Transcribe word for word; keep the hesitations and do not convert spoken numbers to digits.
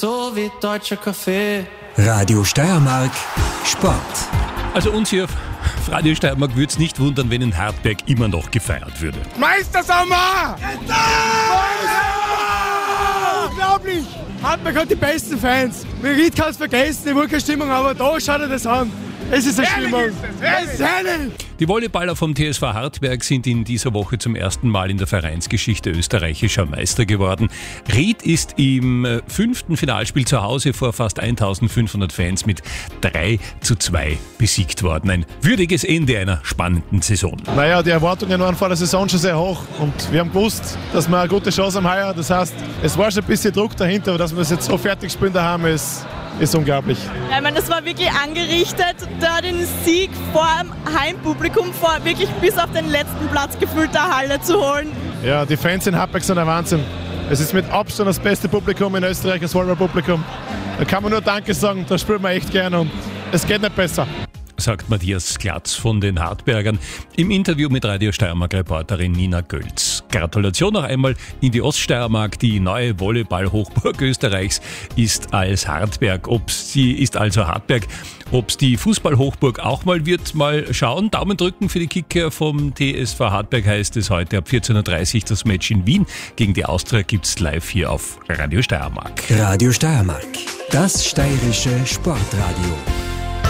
So wie deutscher Kaffee. Radio Steiermark Sport. Also uns hier auf Radio Steiermark würde es nicht wundern, wenn in Hartberg immer noch gefeiert würde. Meistersommer! Unglaublich! Hartberg hat die besten Fans. Merit kann es vergessen, die keine Stimmung, aber da schaut er das an. Es ist eine Stimmung. Es ist herrlich! Die Volleyballer vom T S V Hartberg sind in dieser Woche zum ersten Mal in der Vereinsgeschichte österreichischer Meister geworden. Ried ist im fünften Finalspiel zu Hause vor fast eintausendfünfhundert Fans mit drei zu zwei besiegt worden. Ein würdiges Ende einer spannenden Saison. Naja, die Erwartungen waren vor der Saison schon sehr hoch und wir haben gewusst, dass wir eine gute Chance haben heuer. Das heißt, es war schon ein bisschen Druck dahinter, aber dass wir es jetzt so fertig spielen daheim ist, ist unglaublich. Ja, ich meine, das war wirklich angerichtet, da den Sieg vor dem Heimpublikum, vor wirklich bis auf den letzten Platz gefüllter Halle zu holen. Ja, die Fans in Hartberg sind ein Wahnsinn. Es ist mit Abstand das beste Publikum in Österreich, das Volleyball-Publikum. Da kann man nur Danke sagen, da spielen wir echt gerne und es geht nicht besser, sagt Matthias Glatz von den Hartbergern im Interview mit Radio Steiermark-Reporterin Nina Gölz. Gratulation noch einmal in die Oststeiermark. Die neue Volleyball-Hochburg Österreichs ist als Hartberg. Ob sie ist also Hartberg. Ob es die Fußball-Hochburg auch mal wird, mal schauen. Daumen drücken für die Kicker vom T S V Hartberg heißt es heute ab vierzehn Uhr dreißig. Das Match in Wien gegen die Austria gibt's live hier auf Radio Steiermark. Radio Steiermark, das steirische Sportradio.